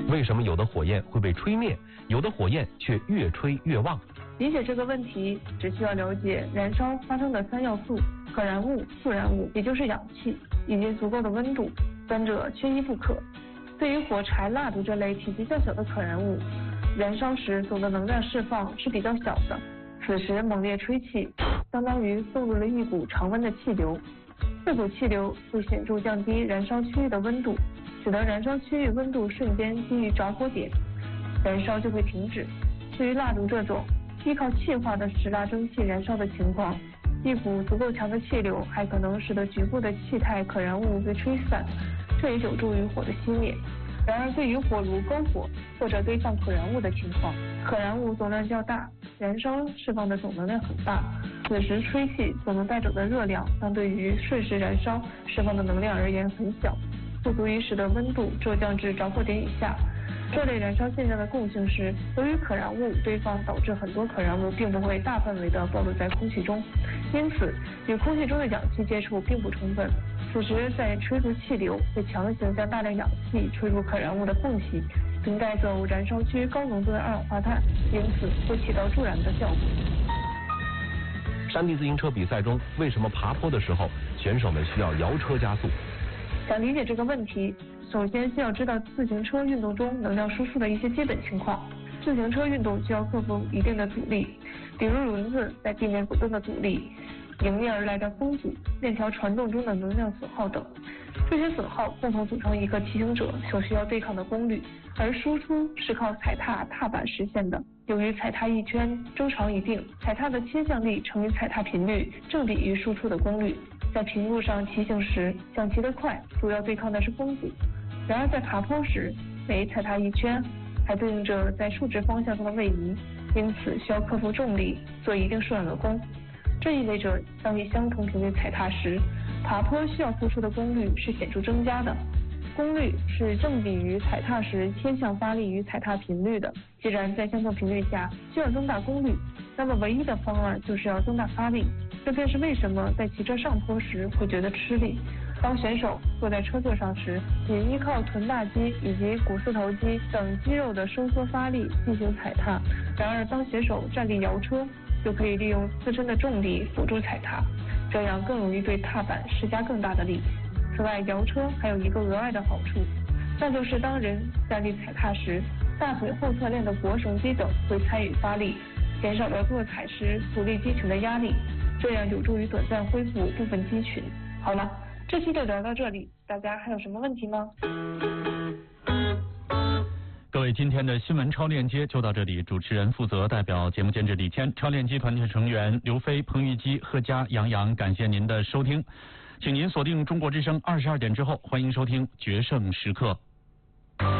为什么有的火焰会被吹灭，有的火焰却越吹越旺？ 理解这个问题，只需要了解燃烧发生的3要素：可燃物、速燃物，也就是氧气，以及足够的温度，三者缺一不可。对于火柴、蜡烛这类体积较小的可燃物，燃烧时总的能量释放是比较小的，此时猛烈吹气，相当于送入了一股常温的气流。这股气流会显著降低燃烧区域的温度，使得燃烧区域温度瞬间低于着火点，燃烧就会停止。对于蜡烛这种依靠气化的石蜡蒸汽燃烧的情况，一股足够强的气流还可能使得局部的气态可燃物被吹散，这也有助于火的熄灭。然而，对于火炉篝火或者堆放可燃物的情况，可燃物总量较大，燃烧释放的总能量很大，此时吹气所能带走的热量相对于瞬时燃烧释放的能量而言很小，不足以使得温度骤降至着火点以下。这类燃烧现象的共性是，由于可燃物堆放导致很多可燃物并不会大范围的暴露在空气中，因此与空气中的氧气接触并不充分。此时再吹出气流，会强行将大量氧气吹入可燃物的缝隙，并带走燃烧区高浓度的二氧化碳，因此会起到助燃的效果。 山地自行车比赛中，为什么爬坡的时候选手们需要摇车加速？ 想理解这个问题，首先需要知道自行车运动中能量输出的一些基本情况。自行车运动需要克服一定的阻力，比如轮子在地面滚动的阻力，迎面而来的风阻，链条传动中的能量损耗等。这些损耗共同组成一个骑行者所需要对抗的功率，而输出是靠踩踏踏板实现的。由于踩踏一圈周长一定，踩踏的倾向力乘以踩踏频率正比于输出的功率。在平路上骑行时，想骑得快，主要对抗的是风阻。然而在爬坡时，每踩踏一圈，还对应着在竖直方向上的位移，因此需要克服重力，做一定数量的功。这意味着，当以相同频率踩踏时，爬坡需要付出的功率是显著增加的。功率是正比于踩踏时偏向发力与踩踏频率的。既然在相同频率下需要增大功率，那么唯一的方案就是要增大发力。这便是为什么在骑车上坡时会觉得吃力。当选手坐在车座上时，也依靠臀大肌以及股四头肌等肌肉的收缩发力进行踩踏。然而，当选手站立摇车，就可以利用自身的重力辅助踩踏，这样更容易对踏板施加更大的力。此外，摇车还有一个额外的好处，那就是当人站立踩踏时，大腿后侧链的腘绳肌等会参与发力，减少了坐踩时阻力肌群的压力，这样有助于短暂恢复部分肌群。好了，这期就聊到这里，大家还有什么问题吗？ 各位，今天的新闻超链接就到这里，主持人负责，代表节目监制李谦，超链接团队成员刘飞、彭玉基、贺佳、杨洋，感谢您的收听，请您锁定中国之声22点之后，欢迎收听决胜时刻。